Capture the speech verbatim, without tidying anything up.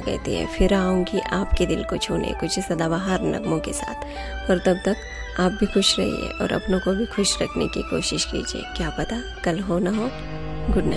कहती है फिर आऊँगी आपके दिल को छूने कुछ सदाबहार नगमों के साथ। और तब तक आप भी खुश रहिए और अपनों को भी खुश रखने की कोशिश कीजिए। क्या पता कल हो ना हो। Good night.